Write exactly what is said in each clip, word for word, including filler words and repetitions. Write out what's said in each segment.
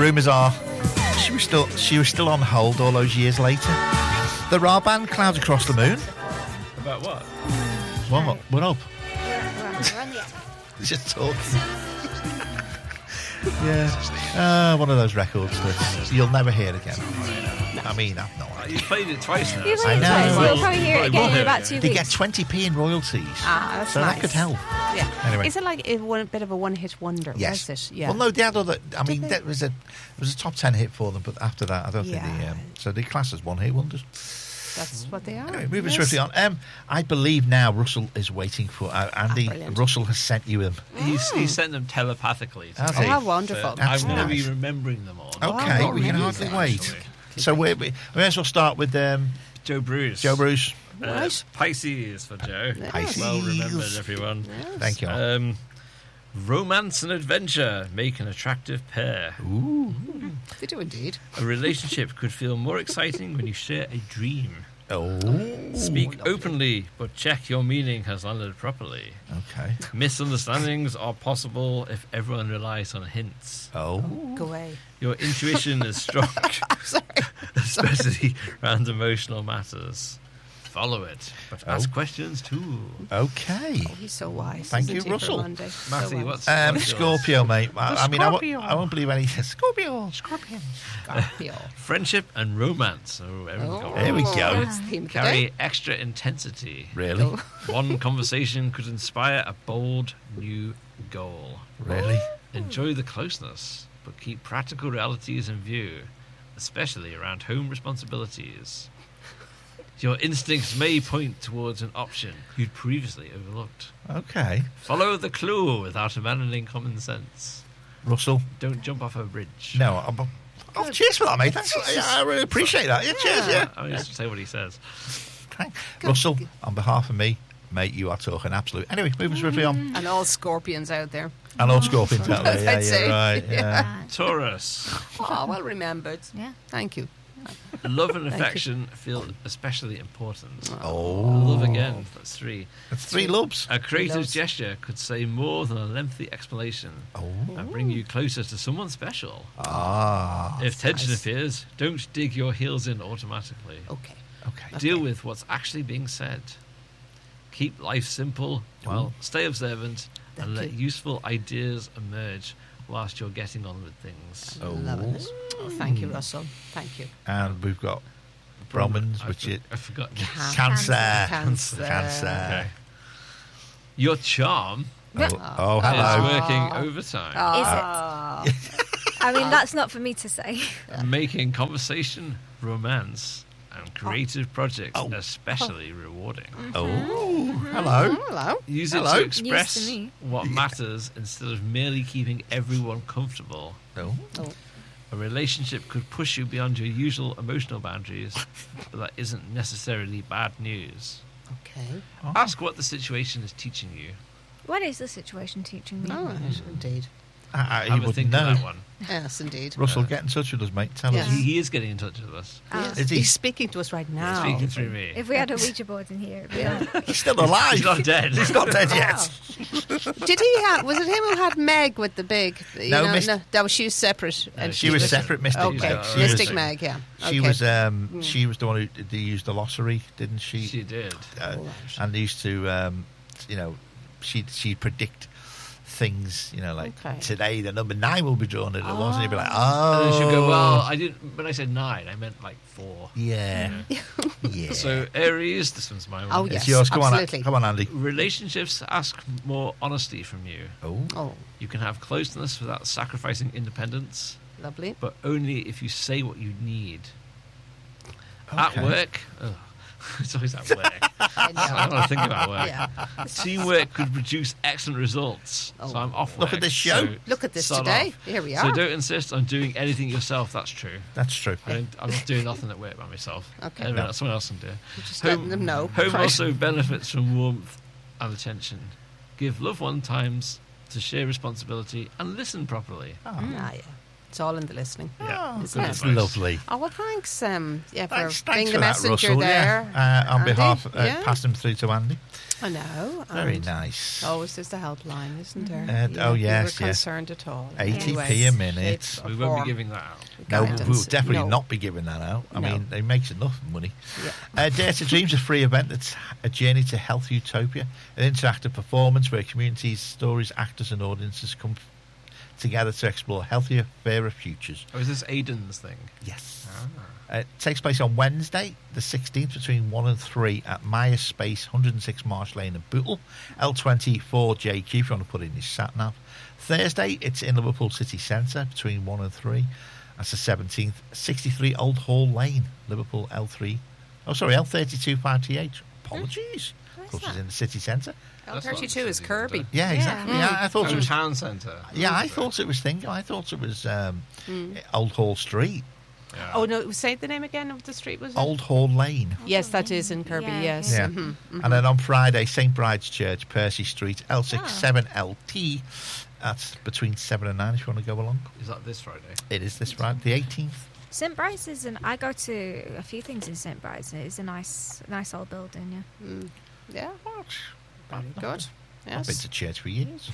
Rumours are she was still she was still on hold all those years later. The Ra band, Clouds Across the Moon. About what? What? What up? We're, we're on the air. Just talking. Yeah. Uh, one of those records that you'll never hear again. I mean, I've no idea. You played it twice now. You so- played it know. twice. Well, You'll probably hear it again in about two They weeks. get twenty p in royalties. Ah, that's so nice. that could help. Yeah. Anyway. Is it like a one, bit of a one-hit wonder? Yes. Was it? Yeah. Well, no, they had other. I mean, they? that was a it was a top ten hit for them, but after that, I don't think they. Yeah. Um, so they class as one hit wonders. That's what they are. Anyway, moving Yes. swiftly on. Um, I believe now Russell is waiting for uh, Andy. brilliant. Russell has sent you him. He's, he sent them telepathically. to Has me. he? Oh, how wonderful. So That's I'm going to nice. be remembering them all. Okay, Oh, we can hardly amazing. wait. So we, we may as well start with um, Joe Bruce. Joe Bruce. Uh, Right. Pisces for Joe. Pisces. Well remembered, everyone. Thank you. Um, romance and adventure make an attractive pair. Ooh. They do indeed. A relationship could feel more exciting when you share a dream. Oh. Speak openly, but check your meaning has landed properly. Okay. Misunderstandings are possible if everyone relies on hints. Oh. Go away. Your intuition is strong, Sorry. especially around emotional matters. Follow it, but ask Oh. questions too. Okay. Oh, he's so wise. Thank isn't you, he, for Russell. Monday? So Matty, wise. what's, Um, what's yours? Scorpio, mate. I, I mean, I, won't- Scorpio. I won't believe anything. Scorpio. Scorpio. Scorpio. Friendship and romance. Oh, everyone's got There we romance. go. That's the theme today. Carry extra intensity. Really? Oh. One conversation could inspire a bold new goal. Really? Enjoy the closeness, but keep practical realities in view, especially around home responsibilities. Your instincts may point towards an option you'd previously overlooked. Okay. Follow the clue without abandoning common sense. Russell? Don't jump off a bridge. No. I'm, oh, cheers for that, mate. Thanks. I, I really appreciate that. Yeah, cheers, yeah. I'm going to say what he says. Thank- Russell, on behalf of me, mate, you are talking absolute. Anyway, moving swiftly on. And all scorpions out there. And all scorpions out there. Yeah, I'd say. yeah, right. Yeah. Taurus. Oh, well remembered. Yeah. Thank you. Love and you. affection feel especially important. Oh. Love again, that's three. That's three loves. A creative loves. gesture could say more than a lengthy explanation Oh. and bring you closer to someone special. Ah. If tension nice. appears, don't dig your heels in automatically. Okay. Okay. Deal with what's actually being said. Keep life simple, well, stay observant, and Thank let you. useful ideas emerge whilst you're getting on with things. Oh. Loving it. Oh, thank you, Russell. Thank you. And we've got Brahmins, I which for- is I forgot. Can- Cancer. Cancer. Cancer. Okay. Your charm Oh, oh, is hello. working overtime, Ah. I mean, that's not for me to say. making conversation, romance, and creative projects Oh. especially rewarding. Oh, hello. Hello. Use Hello. it to News to express me. what matters instead of merely keeping everyone comfortable. Oh. A relationship could push you beyond your usual emotional boundaries, but that isn't necessarily bad news. Okay. Ask what the situation is teaching you. What is the situation teaching me? All right. Indeed. I, I, Have you a wouldn't think know. of that one. Yes, indeed. Russell, get in touch with us, mate. Tell Yes. us. He, he is getting in touch with us. Yes. Is he? He's speaking to us right now. Speaking through me. If we had a Ouija board in here, it'd be on. He's still alive. He's not dead. He's not dead yet. Did he have? Was it him who had Meg with the big? You No, know, Mist- no, that was she was separate. No, and She was was- separate, Mystic Okay, Meg. She Mystic was, Meg. Yeah. She Okay. was. Um, she was the one who they used the lottery, didn't she? She did. uh, All right. and they used to, um, you know, she she predict things. You know, like Okay. today the number nine will be drawn, and it was, and you'd be like, And oh. then she'd go, well, I didn't. When I said nine, I meant like four. Yeah. Yeah. So Aries, this one's my one. Oh, It's yes, yours. Come absolutely. on, come on, Andy. Relationships ask more honesty from you. Oh. Oh, You can have closeness without sacrificing independence, lovely. but only if you say what you need. At Okay. work, ugh, it's always at work. I don't want to think about work. Yeah. Teamwork could produce excellent results. Oh. So I'm off Look work, at this show. so Look at this sod today. off. Here we So are. don't insist on doing anything yourself. That's true. That's true. I don't, I'm not doing nothing at work by myself. Okay. Everything No. else someone else can do. You're just letting them know. Home Right. also benefits from warmth and attention. Give loved one times to share responsibility and listen properly. Oh. Ah, yeah. It's all in the listening. Yeah, Oh, Isn't that's it? lovely. Oh, well, thanks, um, yeah, for Thanks, being thanks the for that, messenger Russell. there. Yeah. Uh, on Andy. behalf, uh, Yeah. pass them through to Andy. I know. Very and nice. Always there's the helpline, isn't there? Uh, You oh, know, if yes, we were yes. concerned at all. in eighty any p way, a minute. shape, or We won't form. be giving that out. No, Guidance. we'll definitely No. not be giving that out. I No. mean, it makes enough money. Yeah. Uh, Dare to Dream's a free event that's a journey to health utopia, an interactive performance where communities, stories, actors, and audiences come f- together to explore healthier, fairer futures. Oh, is this Aiden's thing? Yes. Ah. Uh, it takes place on Wednesday, the sixteenth, between one and three at Maya Space, one oh six Marsh Lane in Bootle, L twenty-four J Q if you want to put in your sat nav. Thursday, it's in Liverpool City Centre between one and three. That's the seventeenth, sixty-three Old Hall Lane, Liverpool L three. Oh, sorry, L thirty-two five T H. Apologies. Of course, it's in the city centre. L That's not thirty-two is City Kirby. Centre. Yeah, exactly. Yeah, I thought Oh, it was. town centre. Yeah, I thought it was thinking. I thought it was um, Old Hall Street, Yeah. Oh, no, say the name again of the street, was it? Old Hall Lane. Yes, that is in Kirby, Yeah, yes. Yeah. Mhm, mhm. And then on Friday, Saint Bride's Church, Percy Street, L Ah. sixty-seven L T. That's between seven and nine if you want to go along. Is that this Friday? It is this Friday, the eighteenth. Saint Bride's is an. I go to a few things in Saint Bride's, and it's a nice, nice old building. Yeah. Mm. Yeah, very good. I've been Yes. to church for years.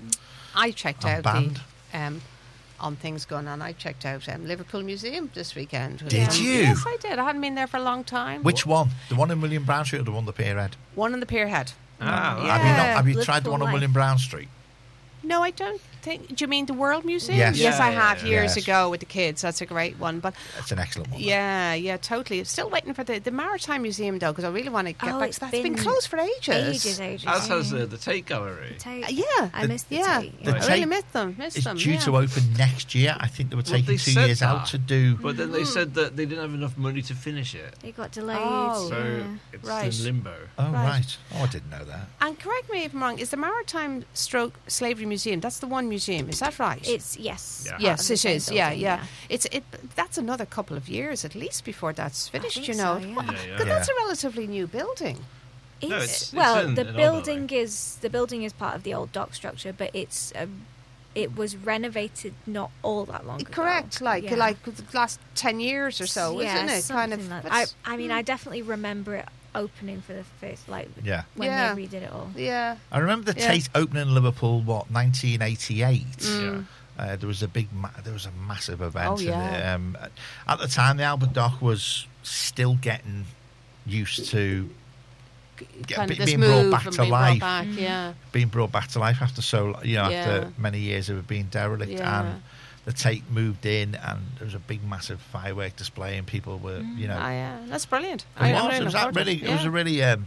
I checked I'm out banned. the um, on things going on. I checked out um, Liverpool Museum this weekend. Did Um, you? Yes, I did. I hadn't been there for a long time. Which one? The one in William Brown Street or the one at the Pierhead? One in the Pierhead. Ah, Yeah. Have you not? Have you Liverpool tried the one on Life. William Brown Street? No, I don't think. Do you mean the World Museum? Yes. Yes, Yeah, I yeah, have yeah. years Yes. ago with the kids. That's a great one. But That's an excellent one. yeah, yeah, totally. Still waiting for the, the Maritime Museum though, because I really want to get Oh, back. it's That's been, been closed for ages. Ages, ages. As yeah. has uh, the Tate Gallery. Tate. Uh, yeah, I The- missed the yeah. Tate. The I Tate- really missed them. Missed It's them. due yeah. to open next year. I think they were Well, taking they two said years that. out to do. But then they said that they didn't have enough money to finish it. It got delayed. Oh. So yeah. it's Right. in limbo. Oh, Right. right. Oh, I didn't know that. And correct me if I'm wrong. Is the Maritime Stroke Slavery Museum? That's the one museum. Is that right? It's yes. Yeah. part Yes, of the it same is. Yeah, building, yeah. It's it. That's another couple of years at least before that's finished. think You know, so, yeah. Well, Yeah, yeah. but that's Yeah. a relatively new building. It's, No, it's- it's well, in the an old building building. is the building is part of the old dock structure, but it's a, it was renovated not all that long ago. Correct. Like Yeah. like the last ten years or so, yeah, isn't it? Kind of. something like that. that's- I, I mean, I definitely remember it opening for the first, like Yeah. when Yeah. they redid it all. yeah. I remember the Yeah. Tate opening in Liverpool, what, nineteen eighty-eight? Mm. Uh, there was a big, ma- there was a massive event. Oh, yeah. And, um, at the time, the Albert Dock was still getting used to Get- Kind be- of this being brought move back and to being life. Brought back, Mm. yeah. being brought back to life after so, you know, Yeah. after many years of it being derelict. Yeah. And the Tate moved in, and there was a big, massive firework display, and people were, you know, Ah, yeah. That's brilliant. It I- I'm was. really It was looking that forward to really. It was yeah. a really um,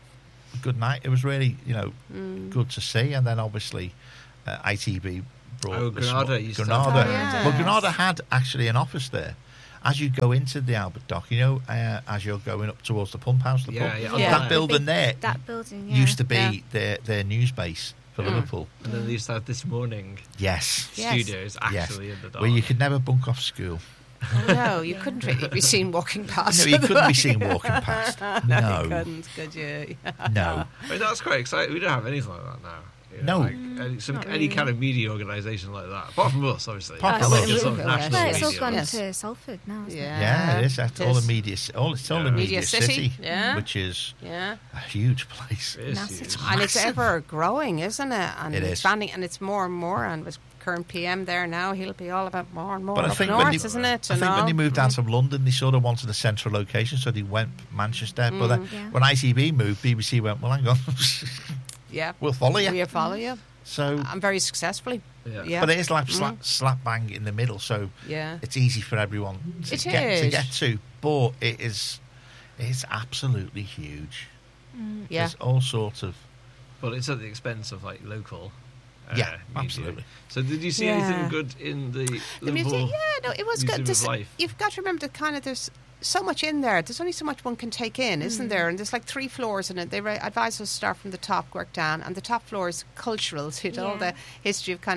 good night. It was really, you know, Mm. good to see. And then obviously, uh, I T V brought Oh, the Granada sm- used to Granada. have- Oh, yeah. Well, Granada had actually an office there. As you go into the Albert Dock, you know, uh, as you're going up towards the pump house, the Yeah, pub, yeah, Yeah. that on building there That building yeah. used to be Yeah. their their news base for Mm. Liverpool. And then they used to have this morning Yes. Yes. studios Yes. actually in the dark. Where you could never bunk off school. Oh, no, you couldn't really be seen walking past. No, you couldn't be seen walking past. No, No. you couldn't, could you? No. I mean, that's quite exciting. We don't have anything like that now. You know, No. like any, some, Not any really. kind of media organisation like that. Apart from us, obviously. Apart from Like us. a sort of Yeah. national No, it's all media. gone Yes. to Salford now. Isn't Yeah. Yeah, it is. That's It all is. the media. All it's all Yeah. the media, Media City, yeah. which is Yeah. a huge place. It is Massive. huge. And it's Massive. ever growing, isn't it? And It is. expanding, and it's more and more. And with current P M there now, he'll be all about more and more But I up think north, when you- isn't it? I You think when know? they moved out Mm. of London, they sort of wanted a central location, so they went Manchester. But then Yeah. when I T V moved, B B C went, well, hang on, yeah, we'll follow you. we follow you, So, and very successfully. Yeah. Yeah, but it is like Mm. slap, slap bang in the middle, so yeah. it's easy for everyone to It get to is. get to. But it is, it's absolutely huge. Mm. Yeah. There's all sorts of But it's at the expense of like local. Uh, Yeah, media. absolutely. So did you see Yeah. anything good in the The museum, Liverpool? yeah, no, it was Museum good. of This, Life? you've got to remember that kind of there's so much in there. There's only so much one can take in, isn't there? And there's like three floors in it. They re- advise us to start from the top, work down, and the top floor is cultural. So you know, all Yeah. the history of kind of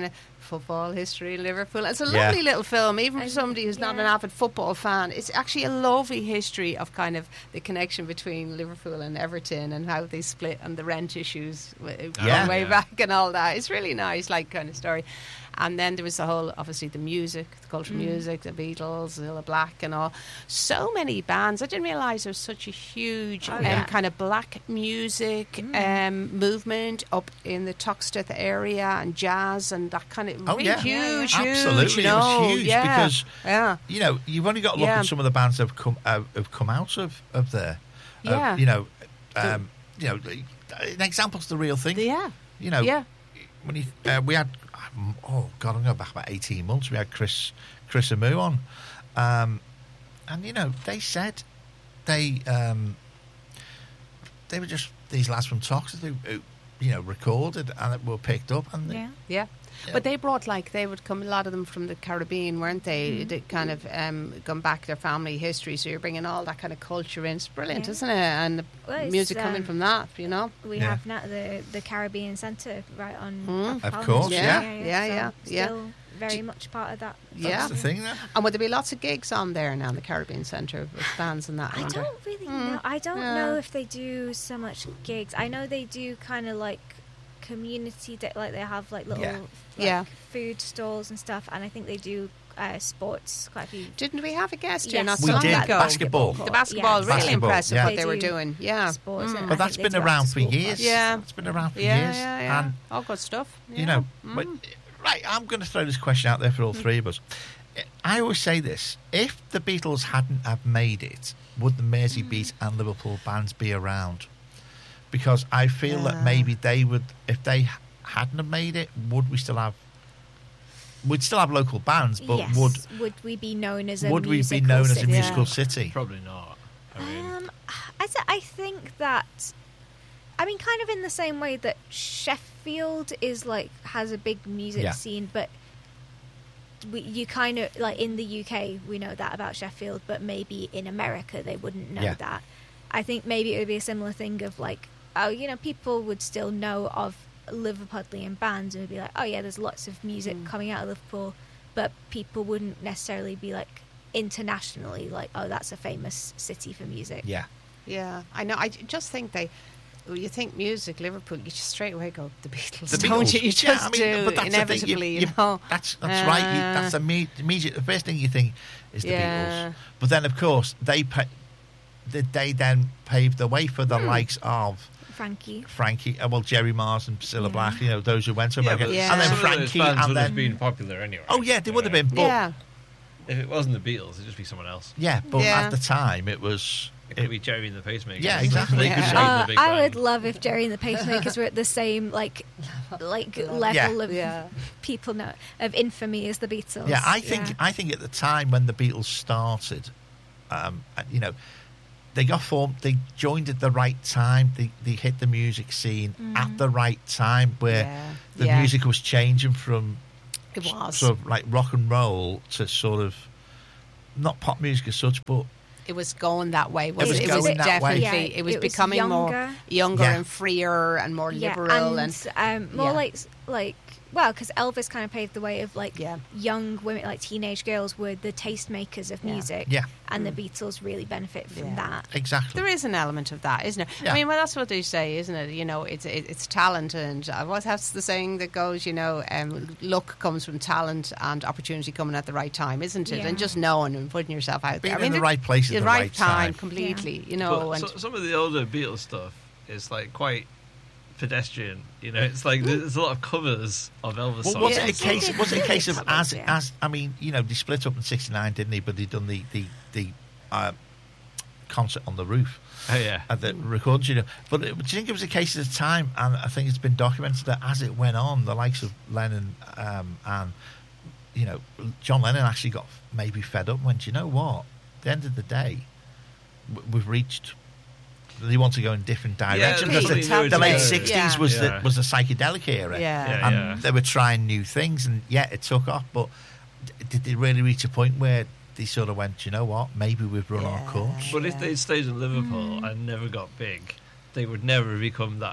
football history in Liverpool. It's a Yeah. lovely little film, even for And- somebody who's not yeah. an avid football fan. It's actually a lovely history of kind of the connection between Liverpool and Everton and how they split and the rent issues w- going Yeah. way Yeah. back and all that. It's really nice, like kind of story. And then there was the whole, obviously, the music, the cultural Mm. music, the Beatles, Cilla Black, and all. So many bands. I didn't realise there was such a huge Oh, um, yeah. kind of black music Mm. um, movement up in the Toxteth area and jazz and that kind of Oh, really yeah. huge, Yeah, huge. Absolutely, you it was know, huge yeah, because yeah, you know, you've only got to look Yeah. at some of the bands that have come uh, have come out of of there. Uh, Yeah. you know, um, you know, an example's the real thing. yeah, You know, yeah. when you, uh, we had, um, oh God, I'm going back about eighteen months. We had Chris Chris Amu on, um, and you know, they said they um, they were just these lads from Toxteth who, who you know recorded and it were picked up and they- Yeah. Yeah. Yeah. But they brought, like, they would come, a lot of them from the Caribbean, weren't they? Mm-hmm. They kind of um, gone back their family history, so you're bringing all that kind of culture in. It's brilliant, Yeah. isn't it? And the Well, it's, music coming um, from that, you know? We Yeah. have now the the Caribbean Centre right on. Mm. off Of Palmer course, Street. yeah. Yeah, yeah, yeah, So yeah. Still very much part of that. Yeah. that's the thing. There. And would there be lots of gigs on there now in the Caribbean Centre with bands and that? I wonder? don't really Mm. know. I don't Yeah. know if they do so much gigs. I know they do kind of like community, day, like they have like little Yeah. like, Yeah. food stalls and stuff, and I think they do uh, sports quite a few. Didn't we have a guest here Yes. not We so long did, ago? basketball. The basketball, Yeah. really Basketball, impressive yeah. what They they were do doing. Yeah. sports, Mm. and But I that's think they been do around for after-school years. clubs. Yeah. It's been around for Yeah, years. yeah, yeah. And All good stuff. you Yeah. know, Mm. but, right, I'm going to throw this question out there for all three of us. I always say this: if the Beatles hadn't have made it, would the Mersey Mm. Beat and Liverpool bands be around? Because I feel Yeah. that maybe they would, if they h- hadn't have made it, would we still have? We'd still have local bands, but yes. would would we be known as a would we be musical known as a city? musical Yeah. city? Probably not. I mean, Um, I, th- I think that, I mean, kind of in the same way that Sheffield is like has a big music Yeah. scene, but we, you kind of like in the U K we know that about Sheffield, but maybe in America they wouldn't know Yeah. that. I think maybe it would be a similar thing of like, oh, you know, people would still know of Liverpudlian bands and would be like, oh yeah, there's lots of music Mm. coming out of Liverpool, but people wouldn't necessarily be like internationally like, oh, that's a famous city for music. Yeah, Yeah, I know. I j- just think they. Well, you think music, Liverpool, you just straight away go the Beatles, the don't Beatles. you? You Yeah, just I mean, do but that's the thing, inevitably. you- You, you- know. That's that's right. You, Uh, that's the imme- immediate. The first thing you think is the Yeah. Beatles. But then, of course, they pa- they, they then paved the way for the Hmm. likes of Frankie. Frankie, uh, well, Jerry Mars and Priscilla Yeah. Black. You know, those who went to yeah, America, but Yeah. and then some of those Frankie, bands and would then have been popular anyway. oh yeah, they would have you know. been. But Yeah, If it wasn't the Beatles, it'd just be someone else. yeah, but Yeah. at the time it was. It could It, be Jerry and the Pacemakers. Yeah, exactly. They could Yeah. save Uh, the big I band. would love if Jerry and the Pacemakers were at the same like like level Yeah. of yeah. people know of infamy as the Beatles. yeah, I think I think at the time when the Beatles started, um, uh, you know, they got formed. They joined at the right time. They they hit the music scene at the right time, where Yeah. the Yeah. music was changing from It was. sort of like rock and roll to sort of not pop music as such, but It was going that way. Was was it? It going was that way. definitely. Yeah, it was it was becoming more younger. younger Yeah. and freer and more yeah, liberal and, and, um, more yeah. like like well, because Elvis kind of paved the way of like Yeah. young women, like teenage girls, were the tastemakers of Yeah. music. Yeah. and the Beatles really benefit from Yeah. that. exactly. There is an element of that, isn't it? Yeah. I mean, well, that's what they say, isn't it? You know, it's it, it's talent, and uh, what has the saying that goes, you know, um, luck comes from talent and opportunity coming at the right time, isn't it? Yeah. And just knowing and putting yourself out Being there. I in mean, the right place at the the right right time, time. completely. You know, But and so, some of the older Beatles stuff is like quite pedestrian. You know, it's like there's a lot of covers of Elvis Well, songs. was Yeah. it a case? They did Was it a really case of covers, as yeah. as I mean, you know, they split up in sixty-nine, didn't they? But they done the the the uh, concert on the roof Oh yeah. at the recording studio. But it, do you think it was a case at the time? And I think it's been documented that as it went on, the likes of Lennon um, and you know John Lennon actually got maybe fed up. And went, you know what? At the end of the day, w- we've reached. They want to go in different directions. Yeah, because they the, knew the late it. sixties Yeah. was Yeah. the was the psychedelic era. yeah. Yeah. and they were trying new things, and yeah, it took off. But d- did they really reach a point where they sort of went, you know what, maybe we've run our Yeah. course? But if Yeah. they'd stayed in Liverpool Mm. and never got big, they would never have become that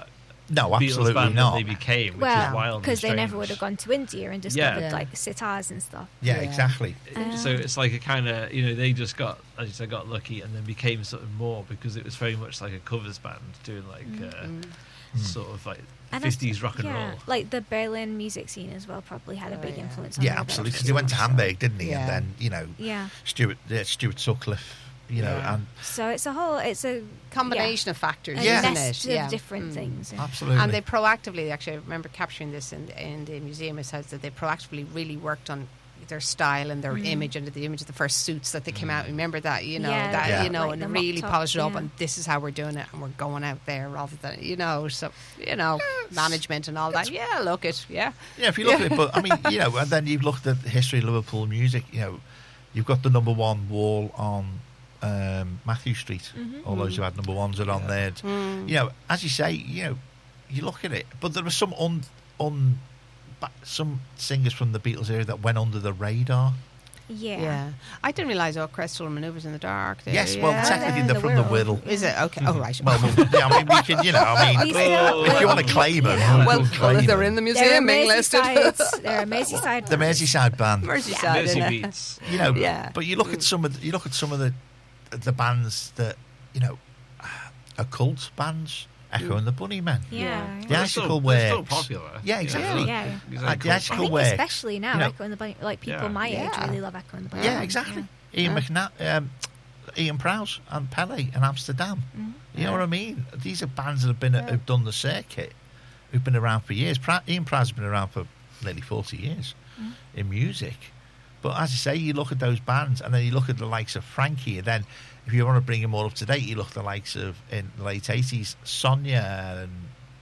No, Beatles absolutely band not. that they became, which well, is wild. because they never strange. would have gone to India and discovered Yeah. like sitars and stuff. Yeah, Yeah. exactly. So it's like a kind of, you know, they just got, as you said, got lucky and then became something more because it was very much like a covers band doing like uh, sort of like And I- fifties rock and yeah, roll. like the Berlin music scene as well probably had a Oh, big yeah. influence on Yeah, their absolutely. record Because he went to as well. Hamburg, didn't he? Yeah. And then, you know, Yeah. Stuart uh, Stuart Sutcliffe, you know, Yeah. and So it's a whole, it's a Combination of factors, a Yeah. isn't nest it? of Yeah. different Mm. things. absolutely. And they proactively, actually, I remember capturing this in, in the museum. It says that they proactively really worked on their style and their Mm. image and the image of the first suits that they came out. Remember that, you know, Yeah, that Yeah. you know, like and the really mop polished it tops, up. yeah. And this is how we're doing it, and we're going out there rather than, you know, so you know, management and all that. Yeah, look it, yeah, Yeah, if you look at it, but I mean, you know, and then you've looked at the history of Liverpool music. You know, you've got the number one wall on um, Matthew Street. Mm-hmm. All those who had number ones are on Yeah. there. Mm. You know, as you say, you know, you look at it, but there were some un, un ba- some singers from the Beatles era that went under the radar. Yeah. yeah. I didn't realise Orchestral Manoeuvres in the Dark. There. Yes, well, yeah. technically they're they're from the Wirral. Whirl. Is it okay? Oh, right. Well, well, yeah, I mean, we can, you know, I We mean, still- if you want to claim them, Yeah. we'll well, well, claim they're them. in the They're a museum being listed. Merseyside, they're a Merseyside The band. Merseyside band. Merseyside, Mercy innit? Beats. You know, Yeah. but you look at some of the, you look at some of the the bands that, you know, are cult bands. Echo and the Bunnymen. Yeah. The Well, Icicle they're still Works. popular. Yeah, exactly. Yeah, yeah. Exactly. Like the I Icicle think Works. especially now, you know, Echo and the Bunny, like people Yeah. my age Yeah. really love Echo and the Bunny. yeah, exactly. Ian McNabb, um, Ian Prowse and Pele and Amsterdam. You know what I mean? These are bands that have been Yeah. who've done the circuit, who've been around for years. Pra- Ian Prowse has been around for nearly forty years in music. But as you say, you look at those bands, and then you look at the likes of Frankie, and then if you want to bring them all up to date, you look at the likes of in the late eighties, Sonia and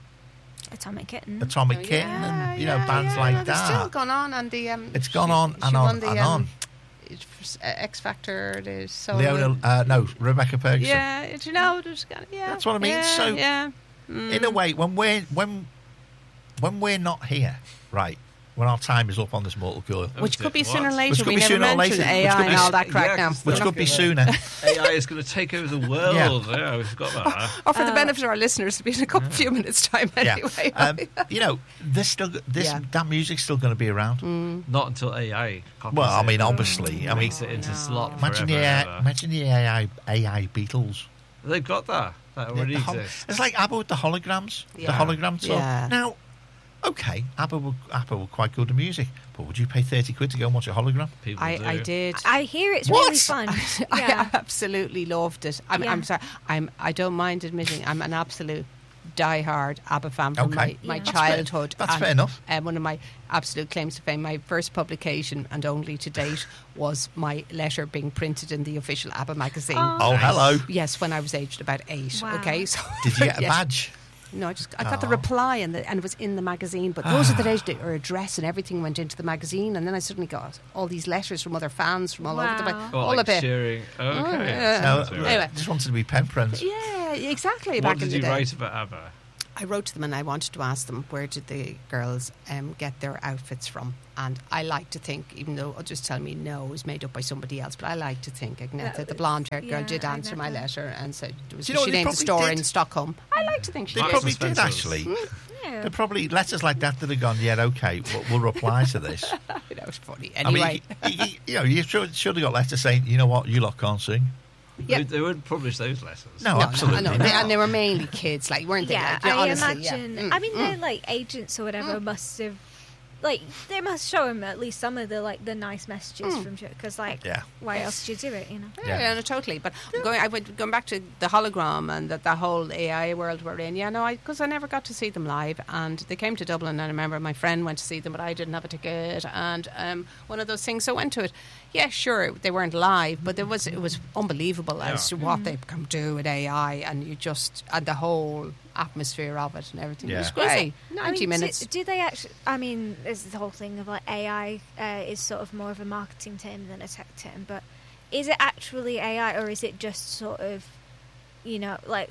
Atomic Kitten. Atomic Oh, Kitten, yeah, and you know yeah, bands yeah, like no, they're that. still gone on, and the um, It's gone she- on she and won on the, and um, on. it's, uh, X Factor. There's so Leona, uh, no, Rebecca Ferguson. yeah, do you know? There's kind of, yeah, That's what I mean, Yeah, so- yeah, Mm. In a way, when we're when when we're not here, right, when our time is up on this mortal coil, which could be What? sooner or Which later. could We be never sooner or mentioned later. A Which could I be and all s- that crack yeah, now. 'cause which We're could be not sooner. A I is going to take over the world. Yeah, we forgot about that. Or for the Uh, benefit of our listeners, it'll be in a couple few minutes' time anyway. Yeah, um, you know, this still this Yeah. that music's still going to be around. Not until A I. copies Well, I it mean, and obviously, I mean, makes it into no. slot. imagine the forever A and I, ever. imagine the A I A I Beatles. They've got that. That already The hol- exists. It's like ABBA with the holograms, the Yeah. hologram tour. Yeah. Now, okay, ABBA were, ABBA were quite good at music, but would you pay thirty quid to go and watch a hologram? People I, do. I did. I hear it's What? really fun. I Yeah. absolutely loved it. I'm, Yeah. I'm sorry. I'm. I don't mind admitting I'm an absolute diehard ABBA fan from Okay. my, my Yeah. That's fair- childhood. that's and, fair enough. Um, one of my absolute claims to fame, my first publication and only to date, was my letter being printed in the official ABBA magazine. Oh. Oh, Nice. hello. Yes, when I was aged about eight. Wow. Okay, so Did you get a yes. badge? No, I just I got the Oh. reply and the, and it was in the magazine. But those are the days that her address and everything went into the magazine, and then I suddenly got all these letters from other fans from all over the Wow. place. Well, all like a bit. sharing. Okay. Oh, yeah. that No, sounds right. Anyway. just wanted to be pen friends. Yeah, exactly. What back did in you the day. write about ABBA? I wrote to them and I wanted to ask them where did the girls um, get their outfits from. And I like to think, even though others tell me no, it was made up by somebody else, but I like to think Agnetha, Yeah, the blonde-haired girl, yeah, did answer my Agnetha. letter and said it was, Do you know she what, they named the probably store did? in Stockholm. I like to think she They Marks did. probably and did Spencers. actually. Yeah. They're probably letters like that that have gone. Yeah, okay, we'll, we'll reply to this. That was funny. I Anyway, mean, you, you, you know, you should, should have got letters saying, you know what, you lot can't sing. Yeah. They, they wouldn't publish those letters. No, no, absolutely no, I know. not. They, and they were mainly kids, like weren't they? Yeah, Like, you know, I honestly, yeah. imagine. Mm, I mean, mm. their like agents or whatever must have, like, they must show him at least some of the like the nice messages Mm. from because like, Yeah. why else do you do it? You know. Yeah, Yeah. no, totally. But going, I went going back to the hologram and that the whole A I world we're in. Yeah, no, I because I never got to see them live, and they came to Dublin, and I remember my friend went to see them, but I didn't have a ticket, and um, one of those things. So I went to it. Yeah, sure, they weren't live, but there was it was unbelievable as to what they can do with A I, and you just and the whole atmosphere of it and everything. It was Yeah. Is great. it- I Ninety mean, minutes. Do, do they actually? I mean, there's the whole thing of like A I uh, is sort of more of a marketing term than a tech term, but is it actually A I or is it just sort of, you know, like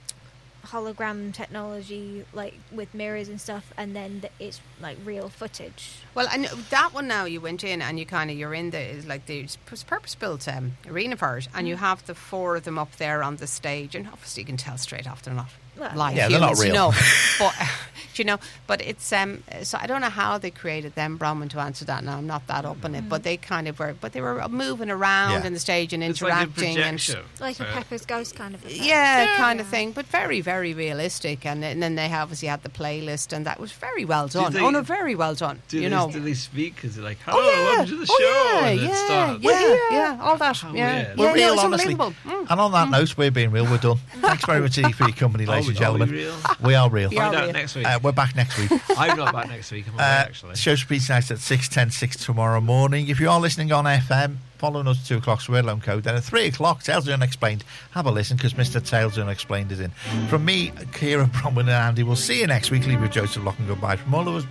hologram technology, like with mirrors and stuff, and then th- it's like real footage? Well, and that one now you went in and you kind of you're in the is like the purpose built um, arena for it, and you have the four of them up there on the stage, and obviously you can tell straight off they're not Well, like Yeah, they're not humans, real. no. But you know, but it's um. So I don't know how they created them, Bronwyn, to answer that. Now I'm not that up on it, but they kind of were. But they were moving around Yeah. in the stage and It's like a interacting and. projection. like a So- Pepper's Ghost kind of. Effect. Yeah, Yeah. kind of thing, but very, very realistic. And, and then they obviously had the playlist, and that was very well done. they- oh no, very well done. Do you they, know. do they speak? Because they're like, hello, Oh yeah, welcome to the oh, show. yeah, and it yeah, starts. yeah, yeah, all that. How yeah, weird. yeah, We're no, real, it's honestly. unbelievable. Mm. And on that note, we're being real. We're done. Thanks very much indeed for your company, ladies Are and we- are we gentlemen. real? We are real. We are Find out real. next week. Uh, we're back next week. I'm not back next week. I'm away, Uh, actually. show Speech Nights at six ten, six tomorrow morning. If you are listening on F M, following us at two o'clock, Swear Loan Code. Then at three o'clock, Tales of the Unexplained. Have a listen because Mister Tales of the Unexplained is in. From me, Kieran, Bronwyn, and Andy, we'll see you next week. Leave with Joseph Lock and goodbye from all of us.